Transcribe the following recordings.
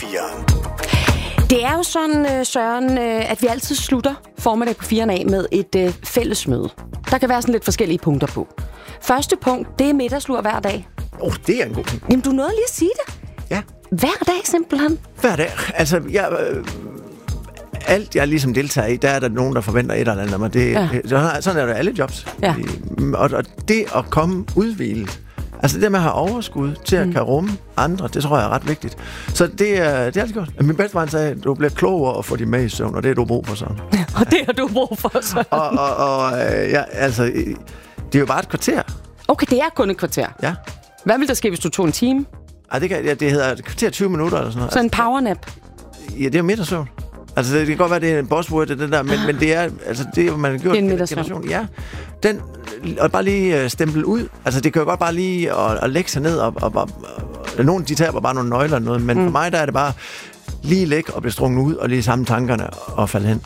P4'eren. Det er jo sådan, Søren, at vi altid slutter formiddag på 4'eren af med et fællesmøde. Der kan være sådan lidt forskellige punkter på. Første punkt, det er middagslur hver dag. Det er en god ting. Jamen, du nåede lige at sige det. Ja. Hver dag simpelthen. Hver dag. Altså, alt jeg ligesom deltager i, der er der nogen, der forventer et eller andet af mig. Sådan er det alle jobs. Ja. Og det at komme udhvilet, altså det med at have overskud til at kan rumme andre, det tror jeg er ret vigtigt. Så det er altid godt. Min bedstefar sagde, at du bliver klogere og får de med i søvn, og det er du brug for sådan. Og det har du brug for sådan. Altså, det er jo bare et kvarter. Okay, det er kun et kvarter. Ja. Hvad vil der ske, hvis du tog en time? Det hedder et kvarter 20 minutter eller sådan noget. Så en powernap? Ja, det er jo middagssøvn. Altså, det kan godt være, det er en buzzword, det der, men det er, altså, det er, man har gjort en middagssøvn. Ja, den, og bare lige stempel ud. Altså, det kan jo godt bare lige at lægge sig ned, og nogen, de taber bare nogle nøgler eller noget, men for mig, der er det bare lige lægge og blive strunget ud, og lige samle tankerne og falde hen.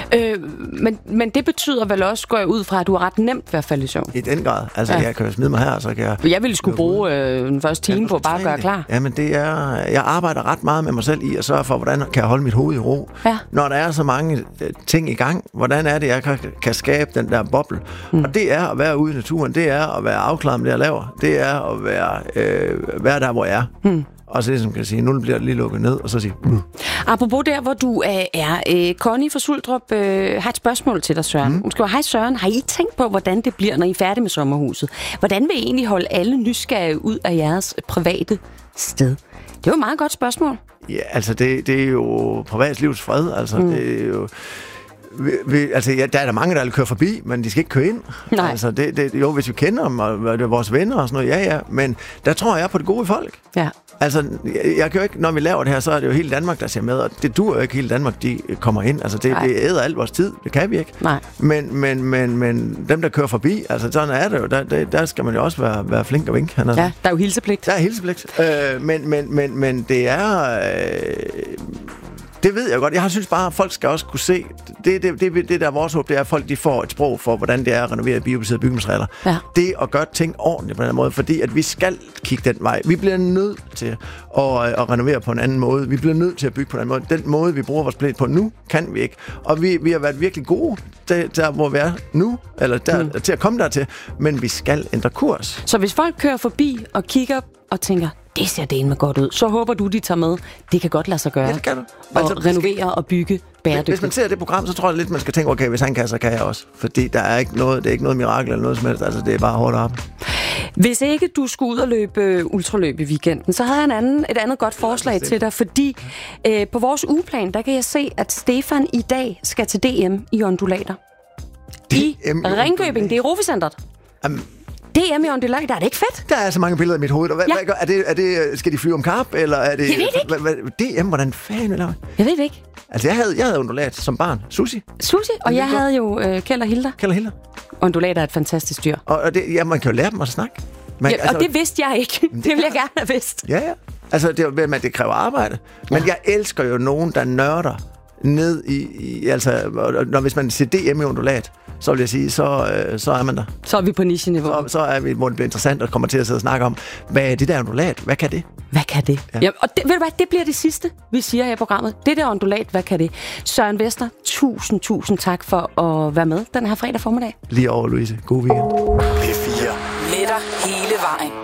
Men det betyder vel også, går jeg ud fra, at du er ret nemt ved at falde i søvn? I den grad. Altså, jeg kan jo smide mig her, så kan jeg... Jeg ville skulle bruge den første time på bare at gøre klar. Ja, men det er... Jeg arbejder ret meget med mig selv i at sørge for, hvordan kan jeg holde mit hoved i ro. Ja. Når der er så mange ting i gang, hvordan er det, jeg kan skabe den der boble? Og det er at være ude i naturen, det er at være afklaret med det, jeg laver. Det er at være der, hvor jeg er. Og så ligesom kan sige, nu bliver det lige lukket ned, og så sige... Apropos der, hvor du er, Connie fra Suldrup har et spørgsmål til dig, Søren. Hun skriver, hej Søren, har I tænkt på, hvordan det bliver, når I er færdige med sommerhuset? Hvordan vil I egentlig holde alle nysgerrige ud af jeres private sted? Det er jo et meget godt spørgsmål. Ja, altså det er jo privatlivets fred, altså det er jo... der er der mange, der vil køre forbi, men de skal ikke køre ind. Nej. Altså, jo, hvis vi kender dem, og det er vores venner og sådan noget, ja, men der tror jeg på det gode folk. Ja. Altså, jeg kan jo ikke, når vi laver det her, så er det jo hele Danmark, der ser med, og det duer jo ikke hele Danmark, de kommer ind. Altså, det æder alt vores tid, det kan vi ikke. Nej. Men dem, der kører forbi, altså sådan er det jo, der skal man jo også være flink og vink. Ja, der er jo hilsepligt. Der er hilsepligt. Men det er... Det ved jeg godt. Jeg synes bare, at folk skal også kunne se... Det der er vores håb, det er, at folk de får et sprog for, hvordan det er at renovere biobaserede bygningsregler. Ja. Det at gøre ting ordentligt på den måde, fordi at vi skal kigge den vej. Vi bliver nødt til at renovere på en anden måde. Vi bliver nødt til at bygge på en anden måde. Den måde, vi bruger vores planet på nu, kan vi ikke. Og vi har været virkelig gode der, hvor vi er nu, eller til at komme dertil, men vi skal ændre kurs. Så hvis folk kører forbi og kigger og tænker, det ser dælme godt ud, så håber du, de tager med. Det kan godt lade sig gøre. Ja, det kan du. Og renovere og bygge bæredygtigt. Hvis man ser det program, så tror jeg lidt, man skal tænke, okay, hvis han kan, så kan jeg også. Fordi der er ikke noget, det er ikke noget mirakel eller noget som helst. Altså, det er bare hårdt op. Hvis ikke du skulle ud og løbe ultraløb i weekenden, så havde jeg et andet godt forslag til dig, fordi på vores ugeplan, der kan jeg se, at Stefan i dag skal til DM i undulater. I Ringkøbing, det er Rofecentret. DM i undulater, er det ikke fedt? Der er så mange billeder i mit hoved. Er det, skal de flyve om kap, eller er det... Jeg ved ikke. DM, hvordan fanden er det? Jeg ved det ikke. Altså, jeg havde undulat som barn. Sushi, og jeg havde jo Kjeld og Hilda. Undulater er et fantastisk dyr. Og man kan jo lære dem at snakke. Og det vidste jeg ikke. Det ville jeg gerne have vidst. Ja. Altså, det kræver arbejde. Men jeg elsker jo nogen, der nørder ned i altså, hvis man siger DM i undulat, så vil jeg sige, så er man der. Så er vi på niche-niveau. Så er vi, hvor det bliver interessant og kommer til at sidde og snakke om, hvad er det der undulat? Hvad kan det? Hvad kan det? Ja. Og ved du hvad, det bliver det sidste, vi siger her i programmet. Det der undulat, hvad kan det? Søren Vester, tusind tak for at være med den her fredag formiddag. Lige over, Louise. God weekend. P4. Med dig hele vejen.